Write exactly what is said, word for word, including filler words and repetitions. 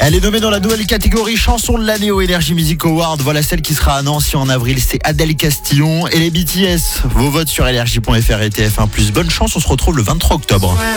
Elle est nommée dans la nouvelle catégorie chanson de l'année au Energy Music Award. Voilà celle qui sera à Nancy en avril, c'est Adèle Castillon et les B T S. Vos votes sur énergie point f r et T F un plus. Bonne chance, on se retrouve le vingt-trois octobre.